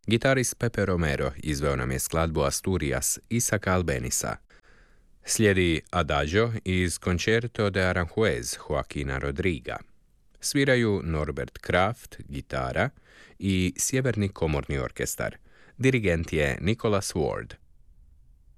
Gitarist Pepe Romero izveo nam je skladbu Asturias Isaaca Albenisa. Slijedi Adagio iz Concerto de Aranjuez Joaquina Rodriga. Sviraju Norbert Kraft, gitara, i Sjeverni komorni orkestar. Dirigent je Nicholas Ward.